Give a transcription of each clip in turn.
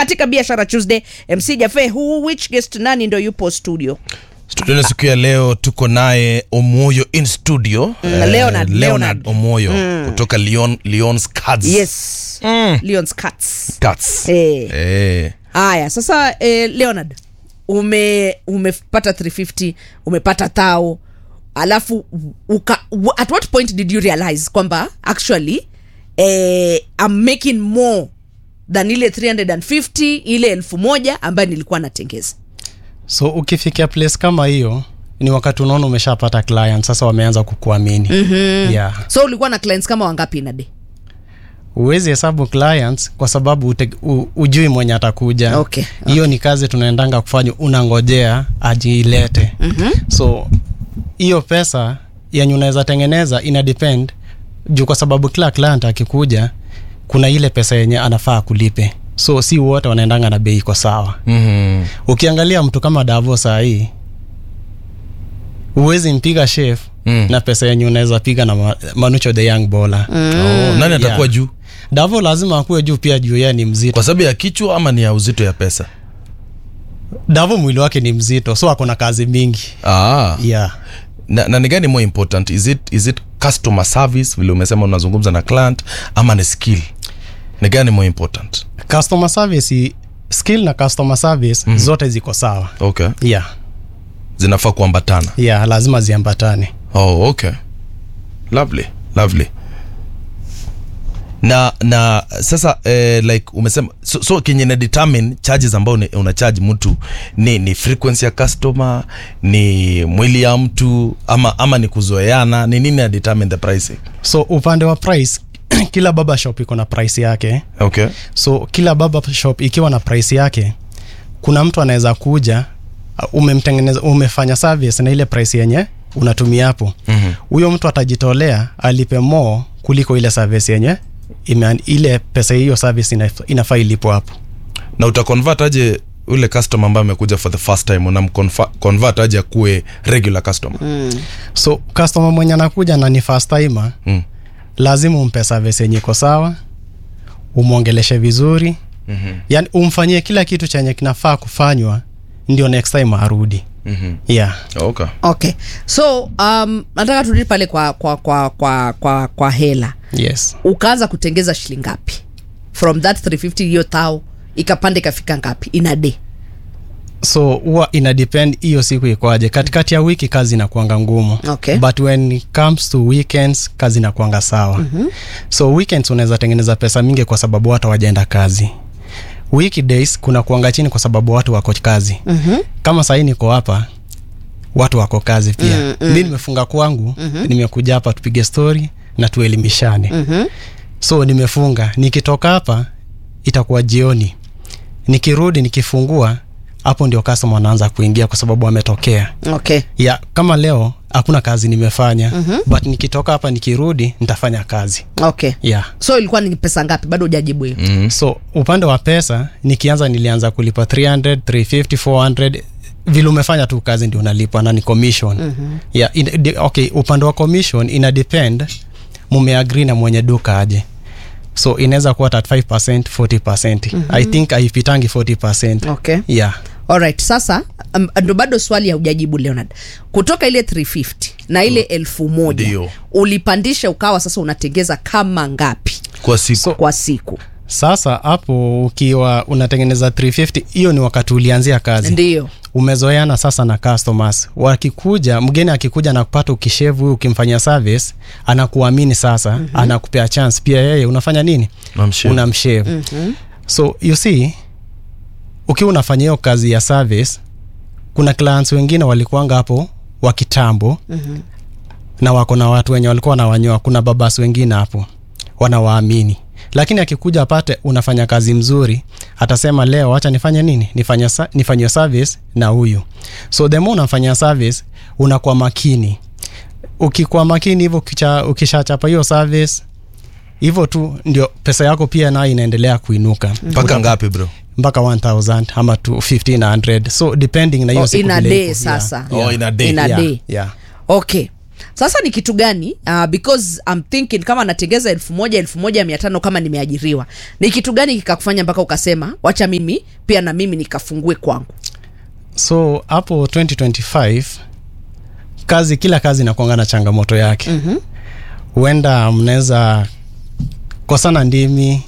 katika Biashara Tuesday. MC Jafe, which guest nani ndo yupo studio? Studio siku ya leo tuko naye Omoyo in studio. Leonard Omoyo kutoka Leon's Cats. Yes. Leon's Cats. Haya, sasa Leonard, umepata 350, umepata tao, alafu at what point did you realize kwamba actually I'm making more than ile 350, ile 1000 ambayo nilikuwa natengeza? So ukifikia place kama hiyo ni wakati unaona umeshapata clients, sasa wameanza kukuamini. Yeah. So ulikuwa na clients kama wangapi in a day? Uwezi hesabu clients kwa sababu ujui mwenye atakuja. Okay. Hiyo ni kazi tunaendanga kufanya, unangojea ajilete. So hiyo pesa yenye unaweza tengeneza ina depend juu, kwa sababu kila client akikuja kuna ile pesa yenye anafaa kulipe. So si wote wanaendanga na bei kwa sawa. Ukiangalia mtu kama Davo saa hii uwezi mpiga chef na pesa yenye unaweza piga na Manucho the young bowler. Nani atakuwa juu? Davo lazima akuwe juu pia, juu yeye ni mzito. Kwa sababu ya kichwa ama ni ya uzito ya pesa? Davo mwili wake ni mzito, so ako na kazi mingi. Yeah. Na ni gani more important? Is it customer service vile umesema unazungumza na client, ama ni skill? Ni gani more important? Customer service, skill na customer service zote ziko sawa. Okay. Yeah. Zinafaa kuambatana. Yeah, lazima ziambatane. Oh, okay. Lovely. Na sasa like umesema so kenye na determine charges ambao una charge mtu ni frequency ya customer, ni mwili ya mtu, ama ni kuzoeana, ni nini na determine the pricing? So upande wa price kila baba shop iko na price yake. Okay. So kila baba shop ikiwa na price yake, kuna mtu anaweza kuja umemtengeneza, umefanya service na ile price yenye unatumia hapo. Huyo mtu atajitolea alipe more kuliko ile service yenye ile pesa hiyo service inafaa ilipo hapo. Na utaconvert aje ule customer ambaye amekuja for the first time, unamconvert aje kuwe regular customer? So customer mwenye anakuja na ni first timer, lazima umpe service yenye iko sawa, umuongeleshe vizuri. Yani umfanyie kila kitu chenye kinafaa kufanywa, ndio next time arudi. Yeah. Okay. So nataka turudi pale kwa hela. Yes. Ukaanza kutengeza shilingi ngapi from that 350 hiyo tao ikapande ikafika ngapi in a day? So huwa ina depend hiyo siku ikoaje. Katikati ya wiki kazi inakuanga ngumu. Okay. But when it comes to weekends kazi inakuanga sawa. So weekends unaweza tengeneza pesa mingi kwa sababu watu hawajaenda kazi. Weekdays kuna kuanga chini kwa sababu watu wako kazi. Kama sasa niko hapa, watu wako kazi pia. Mimi nimefunga kwangu, nimekuja hapa tupige story na tuelimishane. So nimefunga, nikitoka hapa itakuwa jioni. Nikirudi nikifungua, hapo ndio customer anaanza kuingia kwa sababu ametokea. Okay. Yeah, kama leo hakuna kazi nimefanya, but nikitoka hapa nikirudi nitafanya kazi. Okay. Yeah. So ilikuwa ni pesa ngapi? Bado hujajibu hiyo. So upande wa pesa nilianza kulipa 300, 350, 400. Vile umefanya tu kazi ndio unalipa, na ni commission. Yeah, okay, upande wa commission ina depend mumeagree na mwenye duka aje. So inaweza kuwa 35%, 40%. I think haipitangi 40%. Okay. Yeah. Alright, sasa ndo bado swali ya hujajibu Leonard. Kutoka ile 350 na ile 1000 ulipandisha ukawa sasa unatengeza kama ngapi kwa siku? Sasa hapo ukiwa unatengeneza 350, hiyo ni wakati ulianzia kazi. Ndio. Umezoeana sasa na customers. Wakikuja, mgeni akikuja na kupata ukishevu, ukimfanyia service, anakuamini sasa, anakupea chance pia yeye unafanya nini? Unamshave. So you see, ukiwa unafanya hiyo kazi ya service, kuna clients wengine walikuanga hapo wa kitambo, na wako na watu wenye walikuwa na wanyoa, kuna babas wengine hapo wanawaamini. Lakini akikuja apate unafanya kazi mzuri, atasema leo acha nifanye nini? Nifanye service na huyu. So the more unafanya service, unakuwa makini. Ukikuwa makini hivyo, ukishachapa hiyo service, hivyo tu ndio pesa yako pia nayo inaendelea kuinuka. Mpaka ngapi bro? Mpaka 1000 ama 1500. So depending na hiyo siku in a day sasa. In a day. In a day. Yeah. Okay. Sasa ni kitu gani because I'm thinking kama natengeza 1,500 kama nimeajiriwa, ni kitu gani kikakufanya mpaka ukasema wacha mimi pia na mimi nikafungue kwangu? So hapo 2025 kila kazi inakuanga na changamoto yake. Huenda mnaweza kosana ndimi,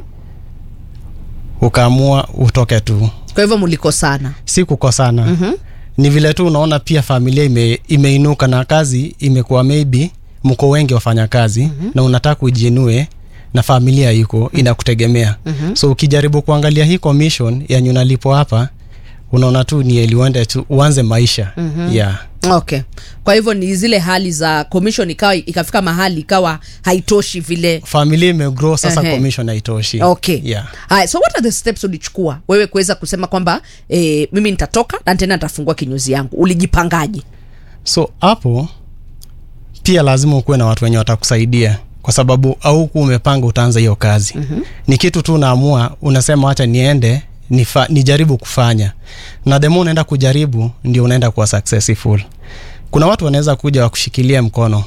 ukaamua utoke tu. Kwa hivyo mlikosana? Si kukosana. Ni vile tu unaona pia familia imeinuka na kazi imekuwa, maybe mko wengi wafanya kazi na unataka kujiinue na familia iko inakutegemea. So ukijaribu kuangalia hii commission ya unalipo hapa, unaona tu ni eliwende tu uanze maisha. Yeah. Okay. Kwa hivyo ni zile hali za commission ikafika mahali ikawa haitoshi vile. Familia imegrow sasa, commission haitoshi. Okay. Yeah. Hai, so what are the steps ulichukua wewe kuweza kusema kwamba mimi nitatoka na tena nitafungua kinyozi yangu? Ulijipangaje? So hapo pia lazima ukuwe na watu wenye watakusaidia, kwa sababu au umepanga utaanza hiyo kazi. Ni kitu tu unaamua, unasema acha niende nijaribu kufanya, na the more unaenda kujaribu ndio unaenda kuwa successful. Kuna watu wanaweza kuja wakushikilia mkono,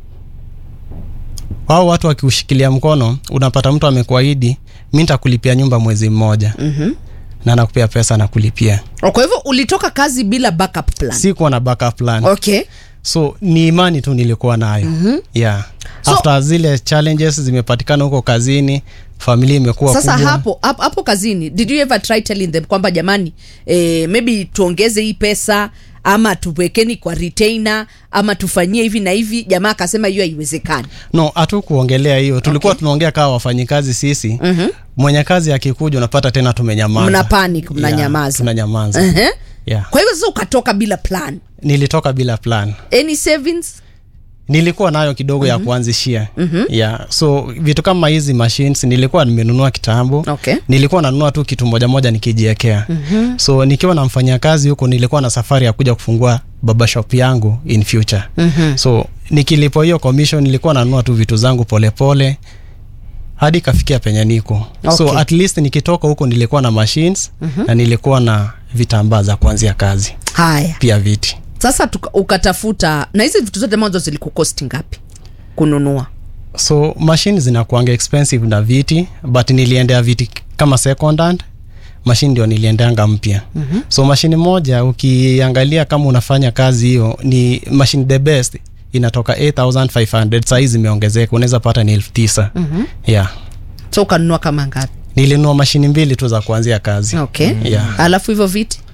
wao watu wakiushikilia mkono, unapata mtu amekuahidi mimi nitakulipia nyumba mwezi mmoja, na nakupea pesa na kulipia. Kwa hivyo ulitoka kazi bila backup plan? Si kuwa na backup plan. Okay. So ni imani tu nilikuwa nayo. Yeah. So, after zile challenges zimepatikana huko kazini, familia imekuwa kubwa. Sasa hapo kazini, did you ever try telling them kwamba jamani, maybe tuongeze hii pesa ama tuwekeni kwa retainer ama tufanyie hivi na hivi? Jamaa akasema hiyo haiwezekani. No, hatukuongelea hiyo. Tulikuwa tunaongea kama wafanyikazi sisi. Mwenye kazi akikuja unapata tena tumenyamaza. Mna panic, mnanyamaza. Tunanyamaza. Yeah. Kwa hivyo sasa ukatoka bila plan? Nilitoka bila plan. Any savings? Nilikuwa nayo kidogo ya kuanzishia. Yeah. So vitu kama hizi machines nilikuwa nimenunua kitambo. Okay. Nilikuwa nanunua tu kitu moja nikijiwekea. So nikiwa namfanyia kazi huko, nilikuwa na safari ya kuja kufungua barbershop yangu in future. So nikilipo hiyo commission nilikuwa nanunua tu vitu zangu polepole hadi kafikia penye niko. Okay. So at least nikitoka huko nilikuwa na machines na nilikuwa na vitambaa za kuanzia kazi. Haya. Pia viti. Sasa ukatafuta, na hizi vitu zote mwanzo zilikukosti ngapi kununua? So machine zinakuanga expensive na viti, but niliendea viti kama second hand, machine ndio niliendeanga mpya. So machine moja ukiangalia kama unafanya kazi hiyo, ni machine the best inatoka 8,500, sasa hizi zimeongezeka, unaweza pata ni 9,000. Yeah. So ukanunua kama ngapi? Nilinunua machine 2 tu za kuanzia kazi. Okay. Yeah. Alafu hivyo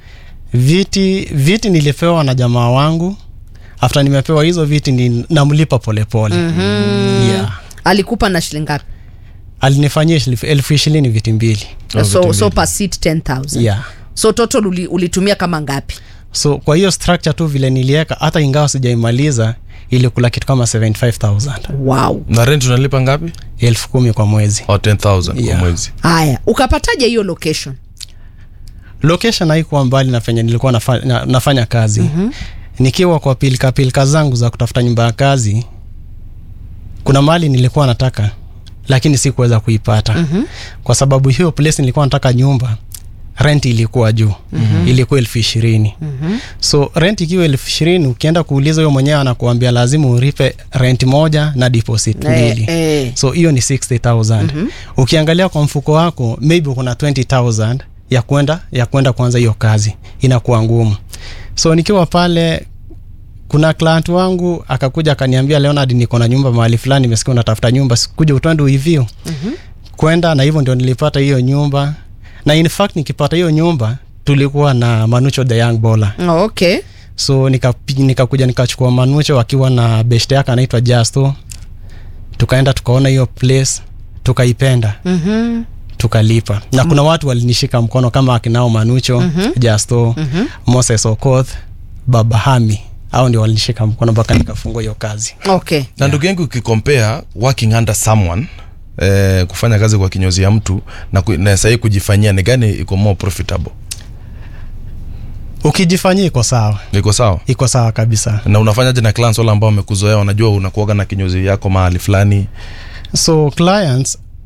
viti nilipewa na jamaa wangu. After nimepewa hizo viti namlipa polepole. Yeah. Alikupa na shilingi ngapi? Alinifanyia 20,000 viti 2. So per seat 10,000. Yeah. So total ulitumia kama ngapi? So kwa hiyo structure tu vile niliweka, hata ingawa sijaimaliza, ilikula kitu kama 75,000. Wow. Na rent unalipa ngapi? 10,000 kwa mwezi. 10,000 kwa mwezi. Haya, ukapataje hiyo location? Location haikuwa mbali na fanya nilikuwa nafanya kazi. Nikiwa kwa pilika zangu za kutafuta nyumba ya kazi, kuna mahali nilikuwa nataka lakini sikuweza kuipata. Kwa sababu hiyo place nilikuwa nataka nyumba, rent ilikuwa juu. Ilikuwa 20,000. So rent ikiwa 20,000, ukienda kuuliza huyo mwenyewe anakuambia lazima uripe rent moja na deposit 2. So hiyo ni 60,000. Ukiangalia kwa mfuko wako, maybe kuna 20,000 ya kwenda kuanza hiyo kazi, inakuwa ngumu. So nikiwa pale, kuna client wangu akakuja akaniambia, Leonard, niko na nyumba mahali fulani, nimesikia unatafuta nyumba, kuja utwende review. Kwenda, na hivyo ndio nilipata hiyo nyumba. Na in fact nikipata hiyo nyumba tulikuwa na Manucho the young bowler. Okay. So nikakuja nikachukua Manucho akiwa na best yake anaitwa Justo. Tukaenda tukaona hiyo place, tukaipenda. Tukalipa. Na kuna watu walinishika mkono kama akinao Manucho, Justo, Moses Okoth, Baba Hami. Hao ndio walinishika mkono mpaka nikafungua hiyo kazi. Okay. Na ndugu yangu, ukicompare working under someone, kufanya kazi kwa kinyozi ya mtu na sasa kujifanyia, ni gani iko more profitable? Ukijifanyia iko sawa. Iko sawa? Iko sawa kabisa. Na unafanyaje na clients wale ambao wamekuzoea, wanajua unakuaga na kinyozi yako mahali fulani? So clients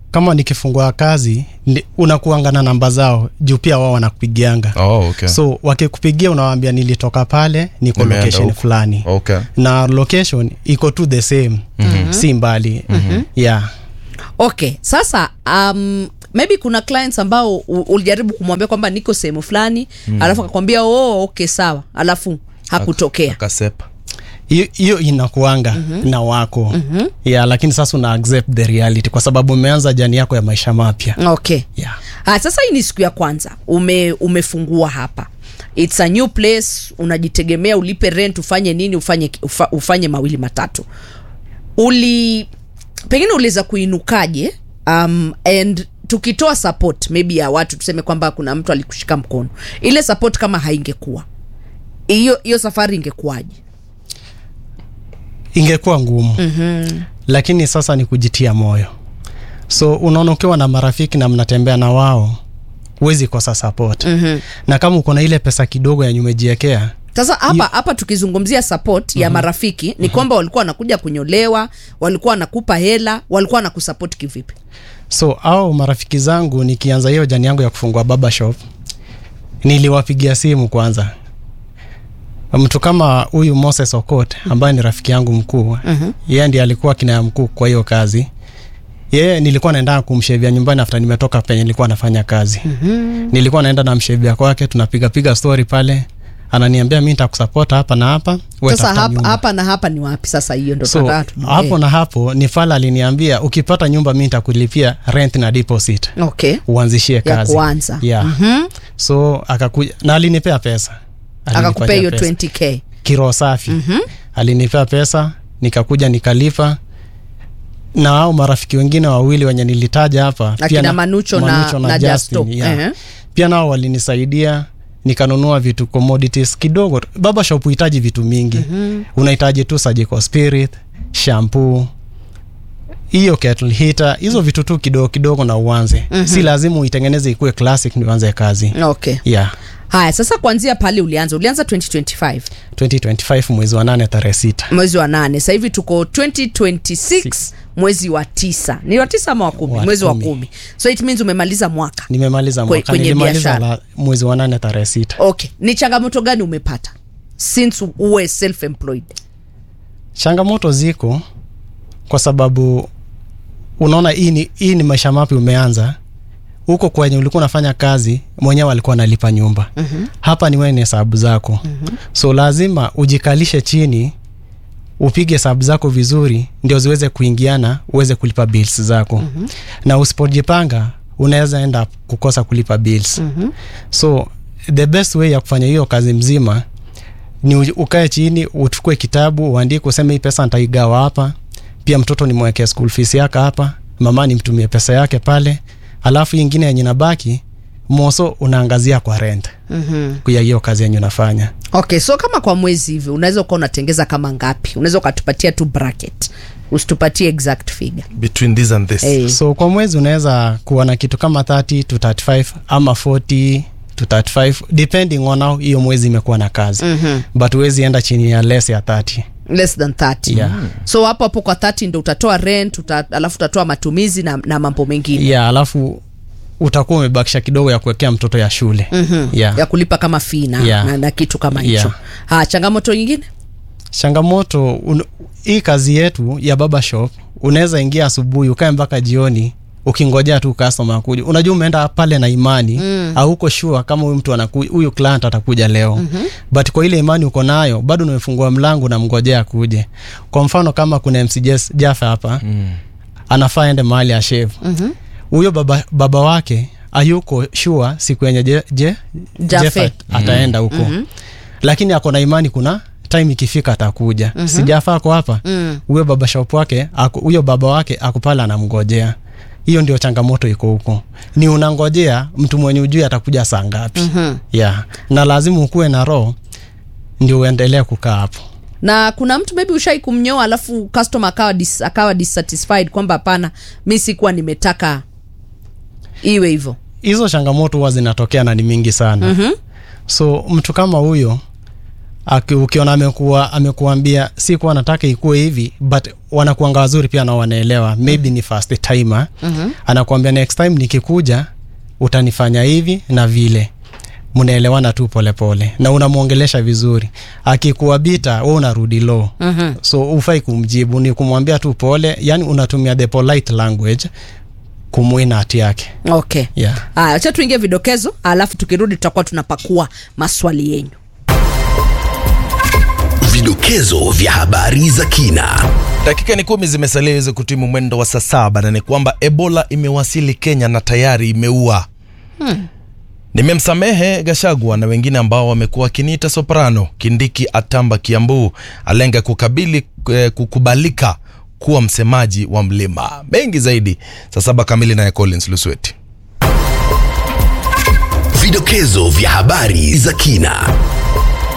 kama nikifungua kazi unakuanga na namba zao juu pia wao wanakupigianga. Okay. So wakikupigia unawaambia nilitoka pale niko location fulani. Okay. Na location iko tu the same. Si mbali. Yeah. Okay, sasa maybe kuna clients ambao ulijaribu kumwambia kwamba niko sehemu fulani, alafu akakwambia okay sawa, alafu hakutokea. Akasepa. Hiyo inakuanga na wako. Yeah, lakini sasa una accept the reality kwa sababu umeanza jani yako ya maisha mapya. Okay. Yeah. Sasa hii ni siku ya kwanza umefungua hapa. It's a new place, unajitegemea, ulipe rent, ufanye nini, ufanye mawili matatu. Pengine uliweza kuinukaje and tukitoa support maybe ya watu, tuseme kwamba kuna mtu alikushika mkono, ile support kama haingekuwa hiyo safari ingekuwaje? Ingekuwa ngumu. Lakini sasa ni kujitia moyo. So unaona ukiwa na marafiki na mnatembea na wao, huwezi kosa support. Na kama uko na ile pesa kidogo ya nyumejiekea. Sasa hapa tukizungumzia support ya marafiki ni kwamba walikuwa wanakuja kunyolewa, walikuwa wanakupa hela, walikuwa wanakusupport kivipi? So au marafiki zangu nikianza hiyo jani yangu ya kufungua baba shop, niliwapigia simu kwanza. Mtu kama huyu Moses Okot ambaye ni rafiki yangu mkuu, yeye ndiye alikuwa kinaya mkuu kwa hiyo kazi. Yeye nilikuwa naenda kumshevia nyumbani after nimetoka penye nilikuwa nafanya kazi. Nilikuwa naenda na mshevia kwake, tunapiga story pale. Ananiambia mimi nitakusupport hapa na hapa. Sasa hapa na hapa ni wapi sasa? Hiyo ndio tatu. Hapo na hapo ni Fala aliniambia ukipata nyumba mimi nitakulipia rent na deposit. Okay. Uanzishie kazi. Ya kwanza. Yeah. So akakuja na alinipea pesa. Akakupea hiyo 20k. Kiro safi. Alinipea pesa, nikakuja nikalipa. Na hao marafiki wengine wawili wenye nilitaja hapa, pia na Manucho na Justo. Yeah. Pia nao walinisaidia, nikanunua vitu commodities kidogo. Baba shop uhitaji vitu mingi. Unahitaji tu surgical spirit, shampoo, hiyo kettle heater, hizo vitu tu kidogo kidogo na uanze. Si lazima uitengeneze ikuwe classic ndio uanze kazi. Okay. Yeah. Haya, sasa kuanzia pale ulianza 2025 mwezi wa 8 tarehe 6. Mwezi wa 8. Sasa hivi tuko 2026 mwezi wa 9. Ni wa 9 ama wa 10? Mwezi wa 10. So it means umemaliza mwaka. Nimemaliza mwaka. Nilimaliza mwezi wa 8 tarehe 6. Okay. Ni changamoto gani umepata since uwe self employed? Changamoto ziko kwa sababu unaona hii ni maisha mapya umeanza. Huko kwenye ulikuwa unafanya kazi, mwenyewe alikuwa analipa nyumba. Hapa ni wewe ni hesabu zako. So lazima ujikalishe chini, upige hesabu zako vizuri ndio ziweze kuingiana, uweze kulipa bills zako. Na usipojipanga unaweza enda kukosa kulipa bills. So the best way ya kufanya hiyo kazi mzima ni ukae chini, uchukue kitabu, uandike useme hii pesa nitaigawa hapa. Pia mtoto nimwekee school fees yake hapa, mama nimtumie pesa yake pale. Alafu nyingine yenye nabaki moso unaangazia kwa rent. Kwa hiyo kazi yenye unafanya. Okay, so kama kwa mwezi hivi unaweza ukawa unatengeza kama ngapi? Unaweza ukatupatia tu bracket. Usitupatie exact figure. Between this and this. So kwa mwezi unaweza kuwa na kitu kama 30 to 35 ama 40 to 35 depending on how hiyo mwezi imekuwa na kazi. But huwezi enda chini ya less ya 30. Less than 30. Yeah. So hapo kwa 30 ndio utatoa rent, alafu utatoa matumizi na mambo mengine. Yeah, alafu utakuwa umebakisha kidogo ya kuwekea mtoto ya shule. Yeah. Ya kulipa kama fee na kitu kama hicho. Changamoto nyingine? Changamoto hii kazi yetu ya baba shop, unaweza ingia asubuhi ukae mpaka jioni ukingojea tu customer akuje. Unajua umeenda pale na imani, au uko sure kama huyu mtu anakuja, huyu client atakuja leo. But kwa ile imani uko nayo, bado umefungua mlango na mngojea akuje. Kwa mfano kama kuna MC Jaffa hapa, anafaa ende mahali ya shave. Huyo baba wake hayuko sure siku yenye Jaffa ataenda huko. Lakini ako na imani kuna time ikifika atakuja. Si Jaffa ako hapa, huyo baba shop wake, huyo baba wake akupala anamngojea. Hiyo ndio changamoto iko huko. Ni unangojea mtu mwenye ujui atakuja saa ngapi. Yeah. Na lazima ukue na roho ndio uendelee kukaa hapo. Na kuna mtu maybe ushai kumnyoa alafu customer akawa dissatisfied kwamba hapana, mimi sikuwa nimetaka iwe hivyo. Hizo changamoto huwa zinatokea na ni mingi sana. So mtu kama huyo Ukiona amekuambia si kwa nataka ikuwe hivi, but wanakuanga wazuri pia na wanaelewa maybe ni first timer. Anakuambia next time nikikuja utanifanya hivi na vile, mnaelewana tu polepole na unamuongelesha vizuri. Akikuwa bita wewe unarudi low. So ufai kumjibu, ni kumwambia tu pole, yani unatumia the polite language kumwina hati yake. Okay. Yeah. Acha tuingie vidokezo, alafu tukirudi tutakuwa tunapakua maswali yenu. Vidokezo vya habari za kina. Dakika ni 10 zimesalia iweze kutimu mwendo wa saa 7, na ni kwamba Ebola imewasili Kenya na tayari imeua. Nimemsamehe Gachagua na wengine ambao wamekuwa kiniita soprano. Kindiki atamba Kiambu, alenga kukubalika kuwa msemaji wa Mlima. Mengi zaidi saa 7 kamili na Collins Lusweti. Vidokezo vya habari za kina.